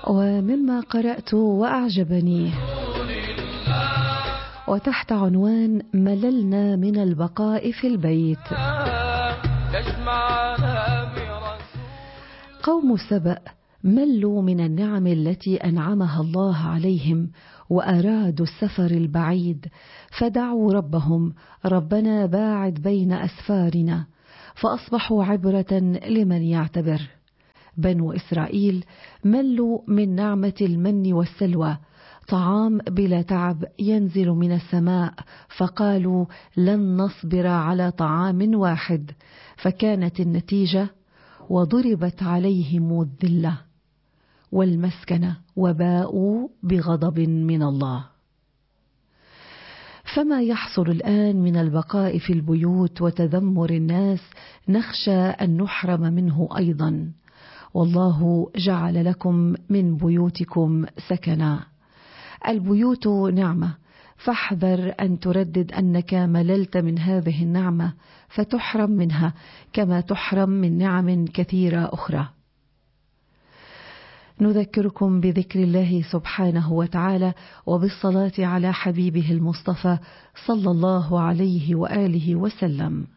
ومما قرأت وأعجبني وتحت عنوان مللنا من البقاء في البيت. قوم سبأ ملوا من النعم التي أنعمها الله عليهم وأرادوا السفر البعيد، فدعوا ربهم: ربنا باعد بين أسفارنا، فأصبحوا عبرة لمن يعتبر. بنو إسرائيل ملوا من نعمة المن والسلوى، طعام بلا تعب ينزل من السماء، فقالوا: لن نصبر على طعام واحد، فكانت النتيجة: وضربت عليهم الذلة والمسكنة وباءوا بغضب من الله. فما يحصل الآن من البقاء في البيوت وتذمر الناس نخشى أن نحرم منه أيضا، والله جعل لكم من بيوتكم سكنا. البيوت نعمة، فاحذر أن تردد أنك مللت من هذه النعمة فتحرم منها كما تحرم من نعم كثيرة أخرى. نذكركم بذكر الله سبحانه وتعالى وبالصلاة على حبيبه المصطفى صلى الله عليه وآله وسلم.